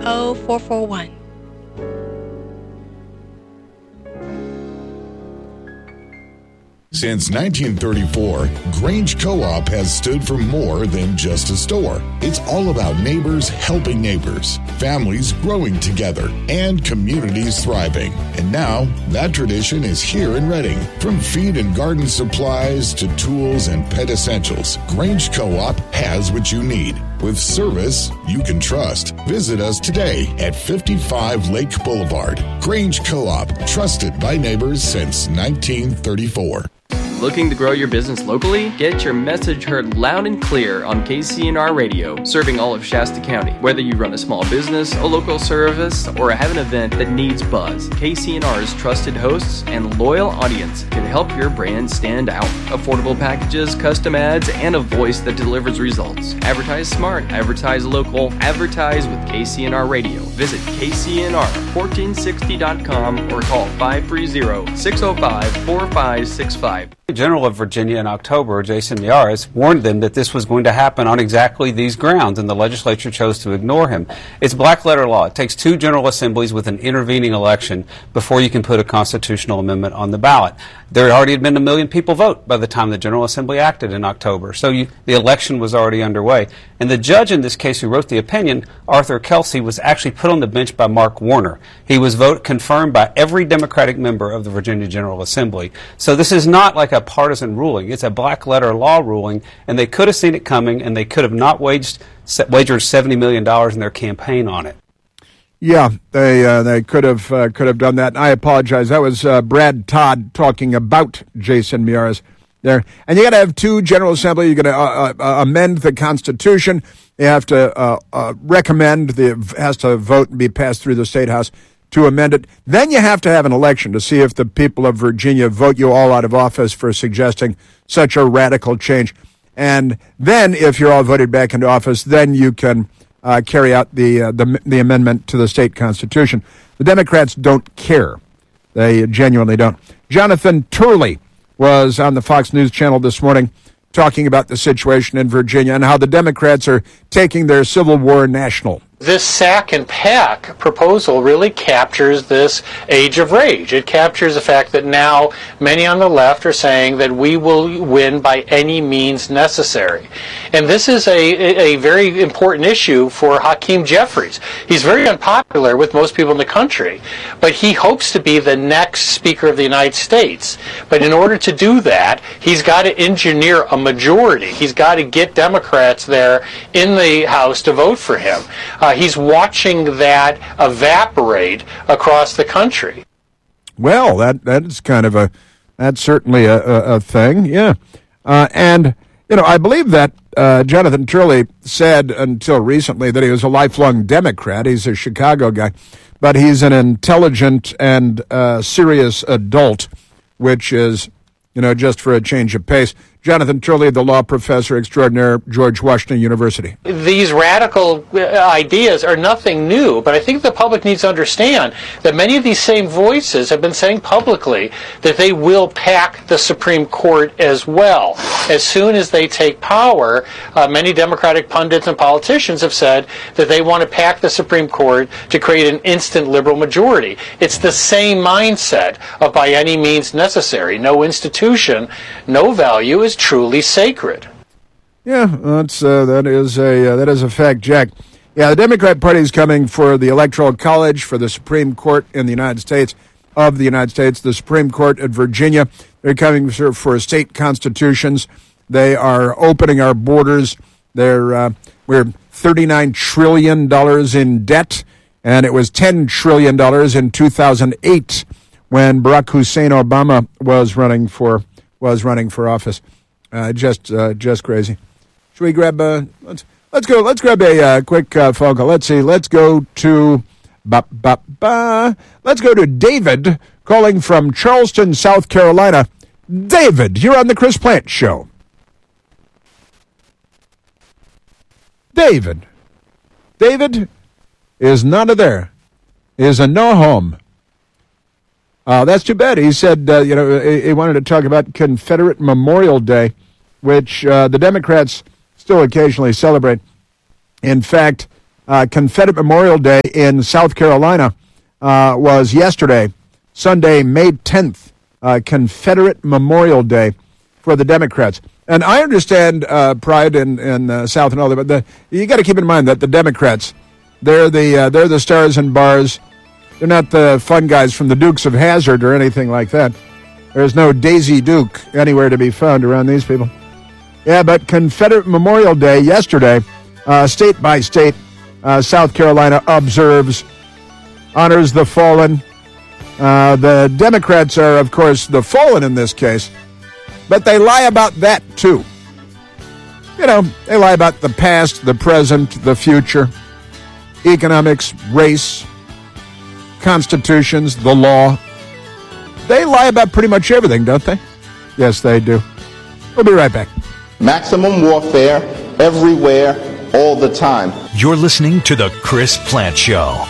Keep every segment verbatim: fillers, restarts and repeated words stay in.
zero four four one. Since nineteen thirty-four, Grange Co-op has stood for more than just a store. It's all about neighbors helping neighbors, families growing together, and communities thriving. And now, that tradition is here in Reading. From feed and garden supplies to tools and pet essentials, Grange Co-op has what you need. With service you can trust. Visit us today at fifty-five Lake Boulevard. Grange Co-op, trusted by neighbors since nineteen thirty-four. Looking to grow your business locally? Get your message heard loud and clear on K C N R Radio, serving all of Shasta County. Whether you run a small business, a local service, or have an event that needs buzz, K C N R's trusted hosts and loyal audience can help your brand stand out. Affordable packages, custom ads, and a voice that delivers results. Advertise smart, advertise local, advertise with K C N R Radio. Visit K C N R fourteen sixty dot com or call five three zero, six zero five, four five six five. General of Virginia in October, Jason Miyares, warned them that this was going to happen on exactly these grounds, and the legislature chose to ignore him. It's black letter law. It takes two general assemblies with an intervening election before you can put a constitutional amendment on the ballot. There already had been a million people vote by the time the General Assembly acted in October, so you, the election was already underway. And the judge in this case who wrote the opinion, Arthur Kelsey, was actually put on the bench by Mark Warner. He was vote confirmed by every Democratic member of the Virginia General Assembly. So this is not like a partisan ruling. It's a black letter law ruling, and they could have seen it coming, and they could have not waged, wagered seventy million dollars in their campaign on it. Yeah, they uh, they could have uh, could have done that. And I apologize. That was uh, Brad Todd talking about Jason Miyares there. And you got to have two General Assembly. You're going to uh, uh, amend the Constitution. You have to uh, uh, recommend the has to vote and be passed through the State House to amend it. Then you have to have an election to see if the people of Virginia vote you all out of office for suggesting such a radical change. And then, if you're all voted back into office, then you can uh, carry out the, uh, the the amendment to the state constitution. The Democrats don't care. They genuinely don't. Jonathan Turley was on the Fox News Channel this morning talking about the situation in Virginia and how the Democrats are taking their Civil War national. This sack and pack proposal really captures this age of rage. It captures the fact that now many on the left are saying that we will win by any means necessary. And this is a, a very important issue for Hakeem Jeffries. He's very unpopular with most people in the country, but he hopes to be the next Speaker of the United States. But in order to do that, he's got to engineer a majority. He's got to get Democrats there in the House to vote for him. Uh, he's watching that evaporate across the country. Well, that that's kind of a that's certainly a, a, a thing, yeah. Uh, and you know, I believe that uh, Jonathan Turley said until recently that he was a lifelong Democrat. He's a Chicago guy, but he's an intelligent and uh, serious adult, which is, you know, just for a change of pace. Jonathan Turley, the law professor extraordinaire, George Washington University. These radical ideas are nothing new, but I think the public needs to understand that many of these same voices have been saying publicly that they will pack the Supreme Court as well. As soon as they take power, uh, many Democratic pundits and politicians have said that they want to pack the Supreme Court to create an instant liberal majority. It's the same mindset of by any means necessary. No institution, no value is truly sacred. Yeah, that's uh, that is a uh, that is a fact, Jack. Yeah, the Democrat Party is coming for the Electoral College for the Supreme Court in the United States of the United States, the Supreme Court at Virginia. They're coming for, for state constitutions. They are opening our borders. They're uh, we're thirty-nine trillion dollars in debt, and it was ten trillion dollars in two thousand eight when Barack Hussein Obama was running for was running for office. Uh, just, uh, just crazy. Should we grab a? Let's let's go. Let's grab a uh, quick uh, phone call. Let's see. Let's go to, ba ba ba. Let's go to David calling from Charleston, South Carolina. David, you're on the Chris Plante Show. David, David is none of there. Is a no home. Uh, that's too bad. He said, uh, you know, he, he wanted to talk about Confederate Memorial Day, which uh, the Democrats still occasionally celebrate. In fact, Uh, Confederate Memorial Day in South Carolina uh, was yesterday, Sunday, May tenth, uh, Confederate Memorial Day for the Democrats. And I understand uh, pride in, in uh, South and all that, but the, you got to keep in mind that the Democrats, they're the uh, they're the stars and bars. They're not the fun guys from the Dukes of Hazzard or anything like that. There's no Daisy Duke anywhere to be found around these people. Yeah, but Confederate Memorial Day yesterday, uh, state by state, uh, South Carolina observes, honors the fallen. Uh, the Democrats are, of course, the fallen in this case, but they lie about that too. You know, they lie about the past, the present, the future, economics, race, constitutions, the law. They lie about pretty much everything, don't they? Yes, they do. We'll be right back. Maximum warfare, everywhere, all the time. You're listening to The Chris Plante Show.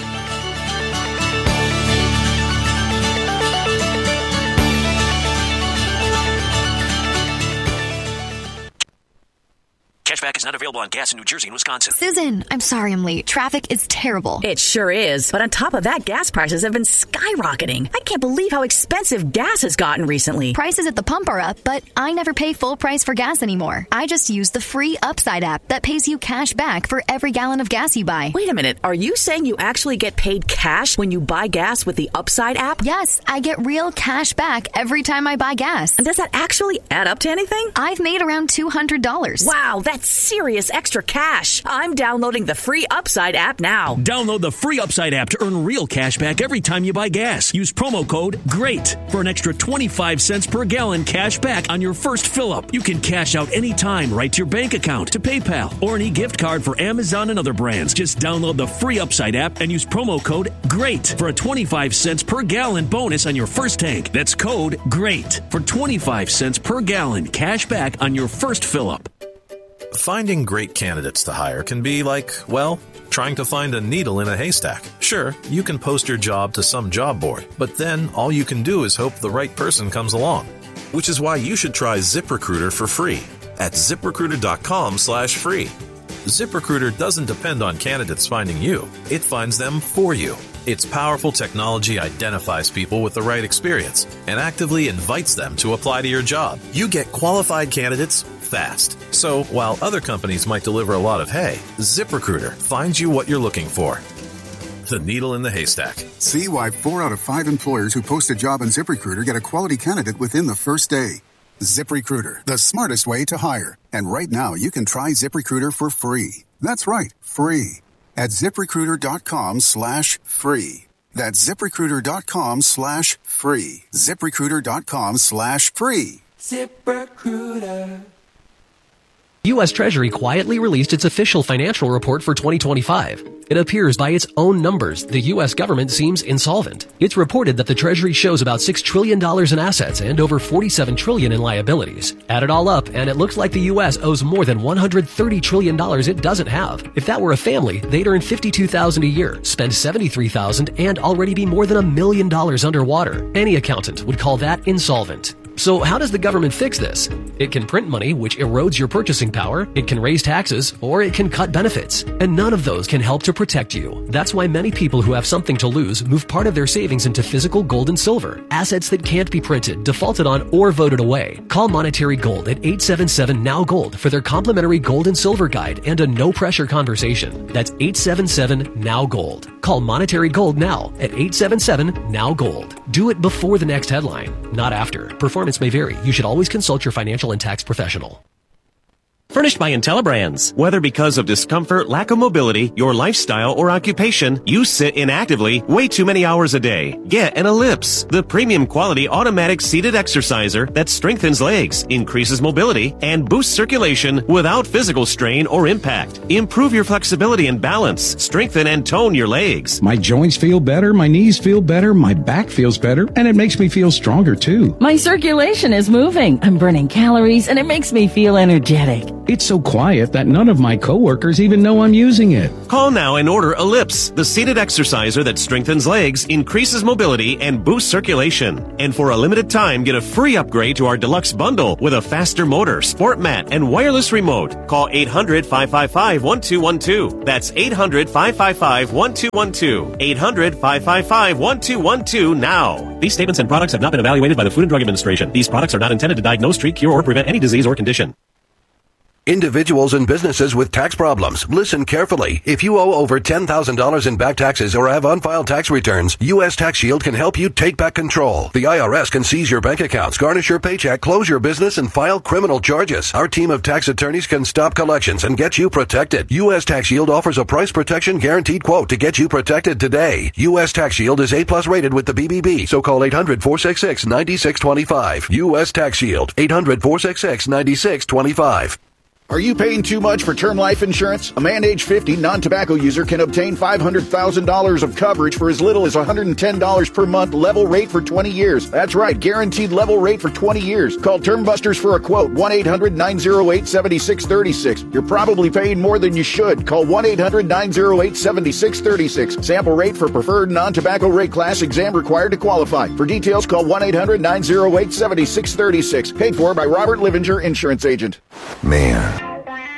Cashback is not available on gas in New Jersey and Wisconsin. Susan, I'm sorry I'm late. Traffic is terrible. It sure is. But on top of that, gas prices have been skyrocketing. I can't believe how expensive gas has gotten recently. Prices at the pump are up, but I never pay full price for gas anymore. I just use the free Upside app that pays you cash back for every gallon of gas you buy. Wait a minute. Are you saying you actually get paid cash when you buy gas with the Upside app? Yes, I get real cash back every time I buy gas. And does that actually add up to anything? I've made around two hundred dollars. Wow, that's serious extra cash. I'm downloading the free Upside app now. Download the free Upside app to earn real cash back every time you buy gas. Use promo code GREAT for an extra twenty-five cents per gallon cash back on your first fill-up. You can cash out anytime right to your bank account, to PayPal, or any gift card for Amazon and other brands. Just download the free Upside app and use promo code GREAT for a twenty-five cents per gallon bonus on your first tank. That's code GREAT for twenty-five cents per gallon cash back on your first fill-up. Finding great candidates to hire can be like, well, trying to find a needle in a haystack. Sure, you can post your job to some job board, but then all you can do is hope the right person comes along. Which is why you should try ZipRecruiter for free at ZipRecruiter.com slash free. ZipRecruiter doesn't depend on candidates finding you. It finds them for you. Its powerful technology identifies people with the right experience and actively invites them to apply to your job. You get qualified candidates fast. So while other companies might deliver a lot of hay, ZipRecruiter finds you what you're looking for. The needle in the haystack. See why four out of five employers who post a job on ZipRecruiter get a quality candidate within the first day. ZipRecruiter, the smartest way to hire. And right now, you can try ZipRecruiter for free. That's right, free. At ZipRecruiter.com slash free. That's ZipRecruiter.com slash free. ZipRecruiter.com slash free. ZipRecruiter. U S Treasury quietly released its official financial report for twenty twenty-five. It appears by its own numbers the U S government seems insolvent. It's reported that the Treasury shows about six trillion dollars in assets and over forty-seven trillion dollars in liabilities. Add it all up, and it looks like the U S owes more than one hundred thirty trillion dollars it doesn't have. If that were a family, they'd earn fifty-two thousand dollars a year, spend seventy-three thousand dollars, and already be more than a million dollars underwater. Any accountant would call that insolvent. So how does the government fix this? It can print money, which erodes your purchasing power, it can raise taxes, or it can cut benefits. And none of those can help to protect you. That's why many people who have something to lose move part of their savings into physical gold and silver, assets that can't be printed, defaulted on, or voted away. Call Monetary Gold at eight seven seven N O W Gold for their complimentary gold and silver guide and a no-pressure conversation. That's eight seven seven N O W Gold. Call Monetary Gold now at eight seven seven N O W Gold. Do it before the next headline, not after. Performance may vary. You should always consult your financial and tax professional. Furnished by IntelliBrands. Whether because of discomfort, lack of mobility, your lifestyle, or occupation, you sit inactively way too many hours a day. Get an Ellipse, the premium quality automatic seated exerciser that strengthens legs, increases mobility, and boosts circulation without physical strain or impact. Improve your flexibility and balance. Strengthen and tone your legs. My joints feel better, my knees feel better, my back feels better, and it makes me feel stronger too. My circulation is moving. I'm burning calories, and it makes me feel energetic. It's so quiet that none of my coworkers even know I'm using it. Call now and order Ellipse, the seated exerciser that strengthens legs, increases mobility, and boosts circulation. And for a limited time, get a free upgrade to our deluxe bundle with a faster motor, sport mat, and wireless remote. Call eight hundred, five five five, one two one two. That's eight hundred, five five five, one two one two. eight hundred, five five five, one two one two now. These statements and products have not been evaluated by the Food and Drug Administration. These products are not intended to diagnose, treat, cure, or prevent any disease or condition. Individuals and businesses with tax problems, listen carefully. If you owe over ten thousand dollars in back taxes or have unfiled tax returns, U S Tax Shield can help you take back control. The I R S can seize your bank accounts, garnish your paycheck, close your business, and file criminal charges. Our team of tax attorneys can stop collections and get you protected. U S Tax Shield offers a price protection guaranteed quote to get you protected today. U S Tax Shield is A plus rated with the B B B, so call eight hundred, four six six, nine six two five. U S Tax Shield, eight hundred, four six six, nine six two five. Are you paying too much for term life insurance? A man age fifty, non-tobacco user can obtain five hundred thousand dollars of coverage for as little as one hundred ten dollars per month, level rate for twenty years. That's right, guaranteed level rate for twenty years. Call Term Busters for a quote, one eight hundred, nine oh eight, seven six three six. You're probably paying more than you should. Call one eight hundred, nine oh eight, seven six three six. Sample rate for preferred non-tobacco rate class, exam required to qualify. For details, call one eight hundred, nine oh eight, seven six three six. Paid for by Robert Livinger, Insurance Agent. Man,